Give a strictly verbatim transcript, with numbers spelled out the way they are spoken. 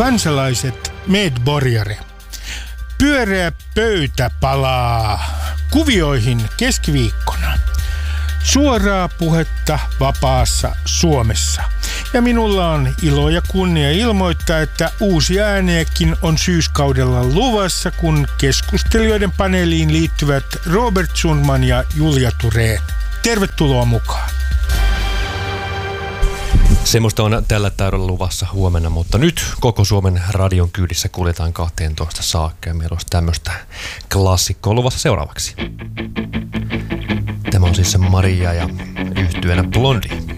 Kansalaiset medborgare. Pyöreä pöytä palaa kuvioihin keskiviikkona. Suoraa puhetta vapaassa Suomessa. Ja minulla on ilo ja kunnia ilmoittaa, että uusia ääniäkin on syyskaudella luvassa, kun keskustelijoiden paneeliin liittyvät Robert Sundman ja Julia Thurén. Tervetuloa mukaan. Semmoista on tällä täydellä luvassa huomenna, mutta nyt koko Suomen radion kyydissä kuljetaan kahteentoista saakka ja meillä olisi tämmöistä klassikkoa luvassa seuraavaksi. Tämä on siis se Maria ja yhtyeenä Blondie.